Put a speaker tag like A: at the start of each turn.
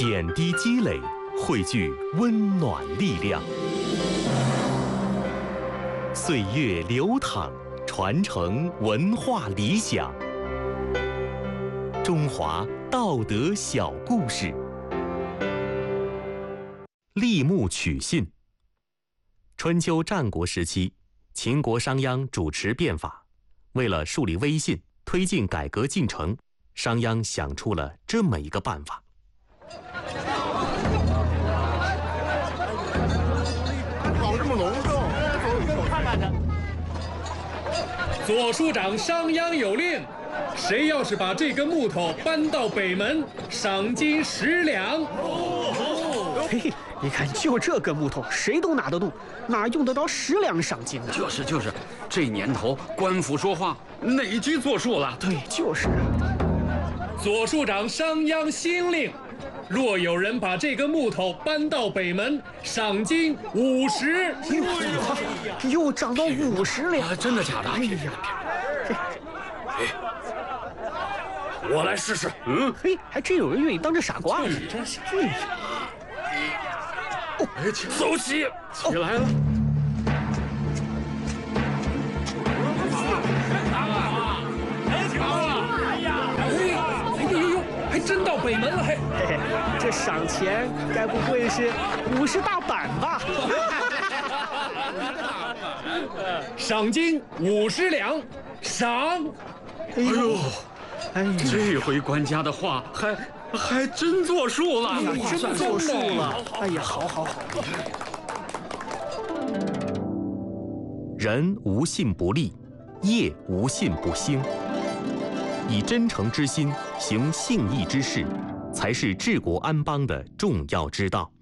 A: 点滴积累，汇聚温暖力量。岁月流淌，传承文化理想。中华道德小故事。立木取信。春秋战国时期，秦国商鞅主持变法，为了树立威信，推进改革进程，商鞅想出了这么一个办法。
B: 搞这么隆重，看看他。
C: 左庶长商鞅有令，谁要是把这根木头搬到北门，赏金10两。
D: 嘿嘿，你看，就这根木头，谁都拿得动，哪用得着10两赏金呢？
E: 就是，这年头官府说话哪句作数了？
D: 对，就是啊。
C: 左庶长商鞅新令，若有人把这根木头搬到北门，赏金50。
D: 又涨到50两，
E: 真的假的？
D: 哎呀，
E: 我来试试。
D: 嘿，还真有人愿意当这傻瓜呢。
E: 走起，起来了。
C: 还真到北门了，嘿，
D: 这赏钱该不会是50大板吧？
C: 赏金50两，赏。
E: 哎呦，这回官家的话还真作数了，
D: 真作数了。哎呀，好。
A: 人无信不立，业无信不兴。以真诚之心行信义之事，才是治国安邦的重要之道。